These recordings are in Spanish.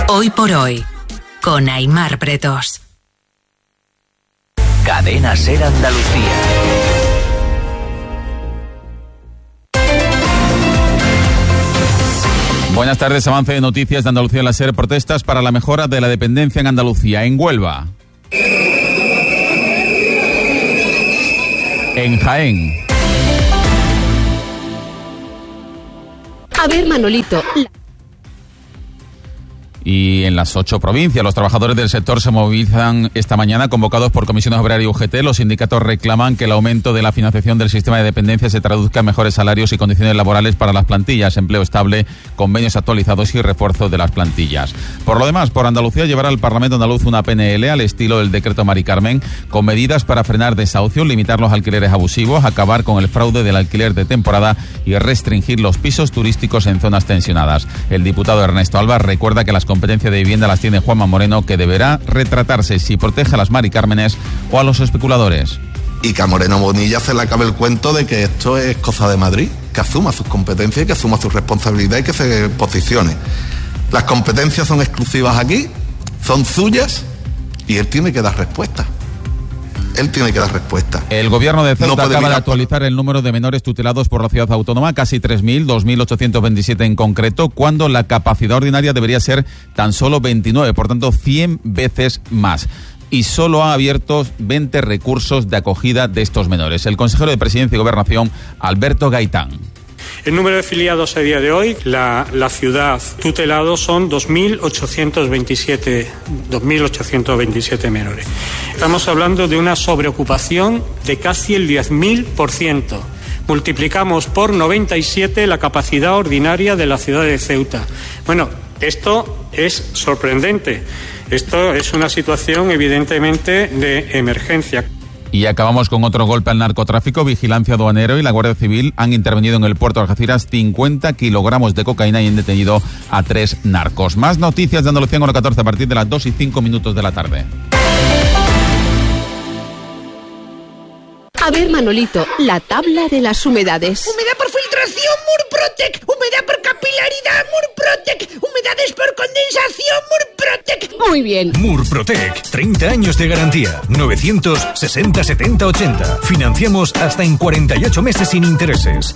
Hoy por hoy, con Aimar Bretos. Cadena SER Andalucía. Buenas tardes, avance de noticias de Andalucía en la SER. Protestas para la mejora de la dependencia en Andalucía, en Huelva, en Jaén. A ver, Manolito. Y en las 8 provincias, los trabajadores del sector se movilizan esta mañana, convocados por Comisiones Obrera y UGT. Los sindicatos reclaman que el aumento de la financiación del sistema de dependencia se traduzca en mejores salarios y condiciones laborales para las plantillas, empleo estable, convenios actualizados y refuerzo de las plantillas. Por lo demás, por Andalucía llevará al Parlamento andaluz una PNL al estilo del decreto Mari Carmen, con medidas para frenar desahucios, limitar los alquileres abusivos, acabar con el fraude del alquiler de temporada y restringir los pisos turísticos en zonas tensionadas. El diputado Ernesto Alba recuerda que las competencias de vivienda las tiene Juanma Moreno, que deberá retratarse si protege a las Mari Cármenes o a los especuladores. Y que a Moreno Bonilla se le acabe el cuento de que esto es cosa de Madrid, que asuma sus competencias, que asuma su responsabilidad y que se posicione. Las competencias son exclusivas aquí, son suyas y él tiene que dar respuesta. El gobierno de Ceuta acaba de actualizar el número de menores tutelados por la ciudad autónoma, casi 3.000, 2.827 en concreto, cuando la capacidad ordinaria debería ser tan solo 29, por tanto 100 veces más. Y solo ha abierto 20 recursos de acogida de estos menores. El consejero de Presidencia y Gobernación, Alberto Gaitán. El número de afiliados a día de hoy, la ciudad tutelados son 2.827 menores. Estamos hablando de una sobreocupación de casi el 10.000%. Multiplicamos por 97 la capacidad ordinaria de la ciudad de Ceuta. Bueno, esto es sorprendente. Esto es una situación evidentemente de emergencia. Y acabamos con otro golpe al narcotráfico. Vigilancia Aduanero y la Guardia Civil han intervenido en el puerto de Algeciras 50 kilogramos de cocaína y han detenido a 3 narcos. Más noticias de Andalucía en hora 14 a partir de las 2:05 de la tarde. A ver, Manolito, la tabla de las humedades. Humedad por filtración, Murprotec. Humedad por capilaridad, Murprotec. Humedades por condensación, Murprotec. Muy bien. Murprotec, 30 años de garantía. 960 70 80. Financiamos hasta en 48 meses sin intereses.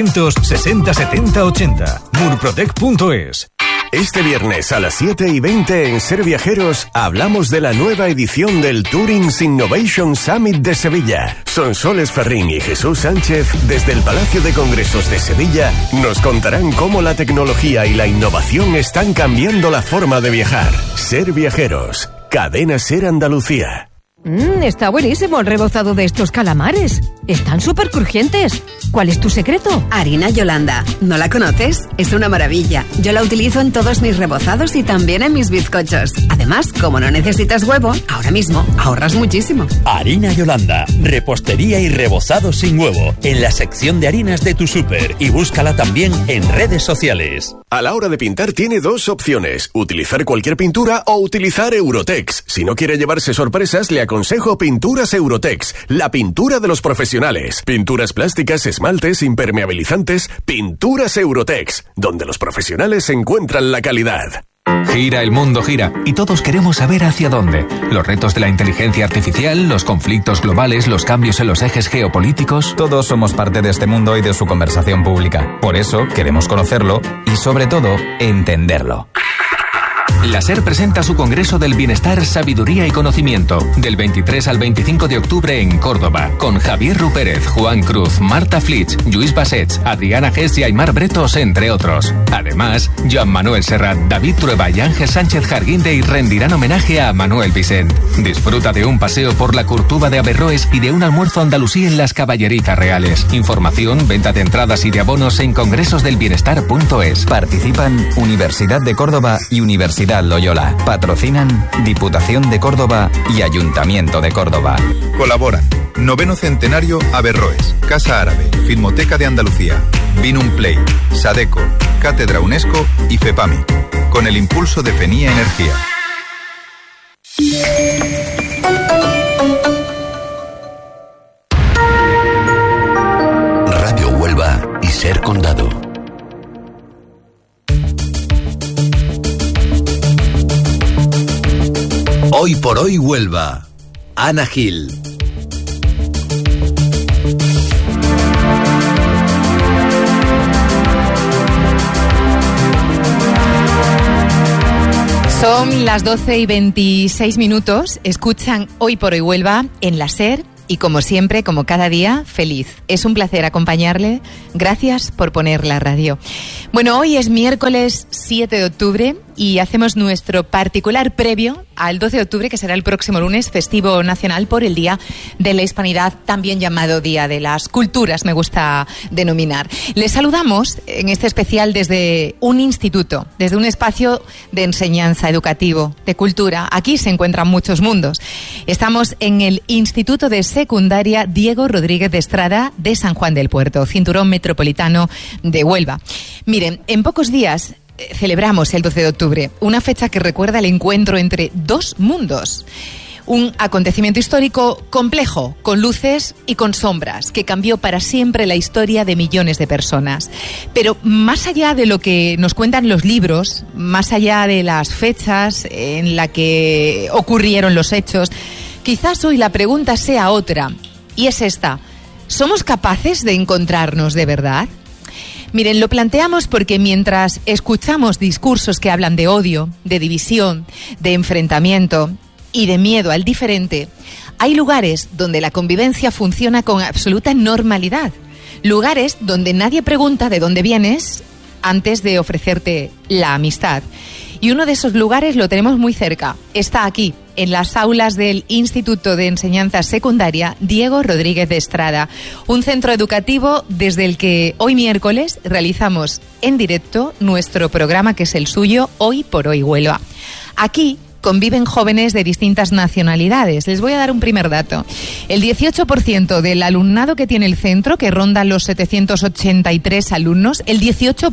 960 70 80. Murprotec.es. Este viernes a las 7:20 en Ser Viajeros hablamos de la nueva edición del Tourings Innovation Summit de Sevilla. Sonsoles Ferrín y Jesús Sánchez, desde el Palacio de Congresos de Sevilla, nos contarán cómo la tecnología y la innovación están cambiando la forma de viajar. Ser Viajeros, Cadena SER Andalucía. Está buenísimo el rebozado de estos calamares. Están súper crujientes. ¿Cuál es tu secreto? Harina Yolanda. ¿No la conoces? Es una maravilla. Yo la utilizo en todos mis rebozados y también en mis bizcochos. Además, como no necesitas huevo, ahora mismo ahorras muchísimo. Harina Yolanda. Repostería y rebozado sin huevo. En la sección de harinas de tu súper. Y búscala también en redes sociales. A la hora de pintar tiene 2 opciones. Utilizar cualquier pintura o utilizar Eurotex. Si no quiere llevarse sorpresas, le aconsejo Pinturas Eurotex. La pintura de los profesionales. Pinturas plásticas, esmaltes, impermeabilizantes. Pinturas Eurotex. Donde los profesionales encuentran la calidad. Gira, el mundo gira, y todos queremos saber hacia dónde. Los retos de la inteligencia artificial, los conflictos globales, los cambios en los ejes geopolíticos. Todos somos parte de este mundo y de su conversación pública. Por eso queremos conocerlo y, sobre todo, entenderlo. La SER presenta su Congreso del Bienestar, Sabiduría y Conocimiento, del 23 al 25 de octubre en Córdoba, con Javier Rupérez, Juan Cruz, Marta Flitsch, Lluís Bassets, Adriana Gess y Aimar Bretos, entre otros. Además, Joan Manuel Serrat, David Trueba y Ángel Sánchez Jarguindey rendirán homenaje a Manuel Vicent. Disfruta de un paseo por la Curtuba de Averroes y de un almuerzo andalusí en las Caballerizas Reales. Información, venta de entradas y de abonos en congresosdelbienestar.es. Participan Universidad de Córdoba y Universidad Loyola. Patrocinan Diputación de Córdoba y Ayuntamiento de Córdoba. Colaboran 9º Centenario Averroes, Casa Árabe, Filmoteca de Andalucía, Vinum Play, Sadeco, Cátedra UNESCO y FEPAMI, con el impulso de FENIA Energía. Radio Huelva y Ser Condado. Hoy por hoy Huelva. Ana Gil. Son las 12:26. Escuchan Hoy por hoy Huelva en la SER y como siempre, como cada día, feliz. Es un placer acompañarle. Gracias por poner la radio. Bueno, hoy es miércoles 7 de octubre y hacemos nuestro particular previo al 12 de octubre, que será el próximo lunes, festivo nacional por el Día de la Hispanidad, también llamado Día de las Culturas, me gusta denominar. Les saludamos en este especial desde un instituto, desde un espacio de enseñanza educativo, de cultura. Aquí se encuentran muchos mundos. Estamos en el Instituto de Secundaria Diego Rodríguez de Estrada de San Juan del Puerto, cinturón metropolitano de Huelva. Miren, en pocos días celebramos el 12 de octubre, una fecha que recuerda el encuentro entre dos mundos. Un acontecimiento histórico complejo, con luces y con sombras, que cambió para siempre la historia de millones de personas. Pero más allá de lo que nos cuentan los libros, más allá de las fechas en las que ocurrieron los hechos, quizás hoy la pregunta sea otra, y es esta: ¿somos capaces de encontrarnos de verdad? Miren, lo planteamos porque mientras escuchamos discursos que hablan de odio, de división, de enfrentamiento y de miedo al diferente, hay lugares donde la convivencia funciona con absoluta normalidad. Lugares donde nadie pregunta de dónde vienes antes de ofrecerte la amistad. Y uno de esos lugares lo tenemos muy cerca. Está aquí, en las aulas del Instituto de Enseñanza Secundaria Diego Rodríguez de Estrada, un centro educativo desde el que hoy miércoles realizamos en directo nuestro programa, que es el suyo, Hoy por hoy Huelva. Aquí conviven jóvenes de distintas nacionalidades. Les voy a dar un primer dato. El 18% del alumnado que tiene el centro, que ronda los 783 alumnos, el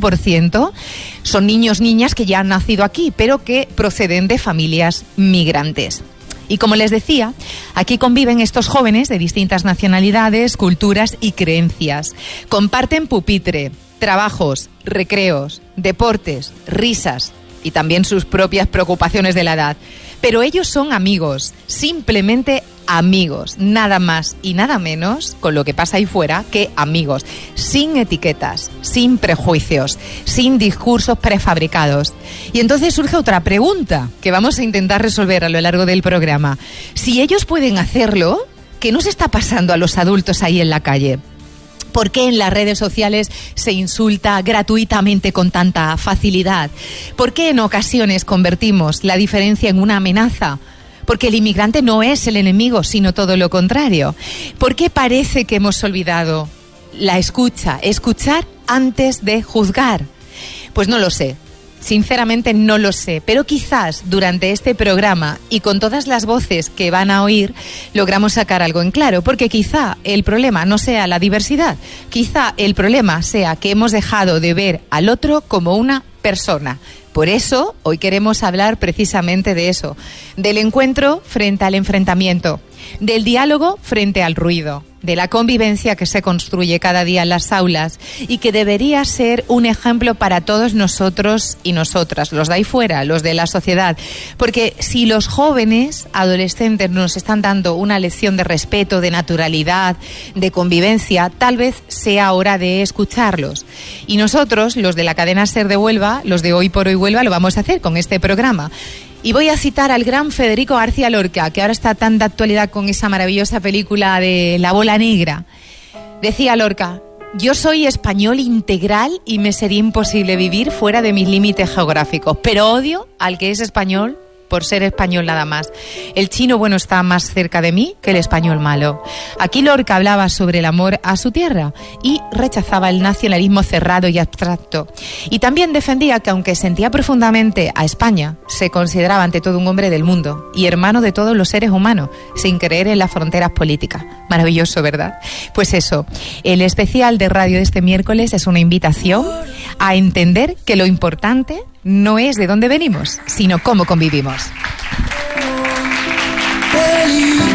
18% son niños-niñas que ya han nacido aquí, pero que proceden de familias migrantes. Y como les decía, aquí conviven estos jóvenes de distintas nacionalidades, culturas y creencias. Comparten pupitre, trabajos, recreos, deportes, risas y también sus propias preocupaciones de la edad. Pero ellos son amigos, simplemente amigos, nada más y nada menos con lo que pasa ahí fuera que amigos, sin etiquetas, sin prejuicios, sin discursos prefabricados. Y entonces surge otra pregunta que vamos a intentar resolver a lo largo del programa. Si ellos pueden hacerlo, ¿qué nos está pasando a los adultos ahí en la calle? ¿Por qué en las redes sociales se insulta gratuitamente con tanta facilidad? ¿Por qué en ocasiones convertimos la diferencia en una amenaza? Porque el inmigrante no es el enemigo, sino todo lo contrario. ¿Por qué parece que hemos olvidado la escucha, escuchar antes de juzgar? Pues no lo sé. Sinceramente no lo sé, pero quizás durante este programa y con todas las voces que van a oír logramos sacar algo en claro, porque quizá el problema no sea la diversidad, quizá el problema sea que hemos dejado de ver al otro como una persona. Por eso hoy queremos hablar precisamente de eso, del encuentro frente al enfrentamiento, del diálogo frente al ruido, de la convivencia que se construye cada día en las aulas y que debería ser un ejemplo para todos nosotros y nosotras, los de ahí fuera, los de la sociedad. Porque si los jóvenes, adolescentes, nos están dando una lección de respeto, de naturalidad, de convivencia, tal vez sea hora de escucharlos. Y nosotros, los de la cadena SER de Huelva, los de Hoy por hoy Huelva, lo vamos a hacer con este programa. Y voy a citar al gran Federico García Lorca, que ahora está tan de actualidad con esa maravillosa película de La bola negra. Decía Lorca: yo soy español integral y me sería imposible vivir fuera de mis límites geográficos, pero odio al que es español por ser español nada más. El chino bueno está más cerca de mí que el español malo. Aquí Lorca hablaba sobre el amor a su tierra y rechazaba el nacionalismo cerrado y abstracto. Y también defendía que aunque sentía profundamente a España, se consideraba ante todo un hombre del mundo y hermano de todos los seres humanos, sin creer en las fronteras políticas. Maravilloso, ¿verdad? Pues eso, el especial de radio de este miércoles es una invitación a entender que lo importante no es de dónde venimos, sino cómo convivimos.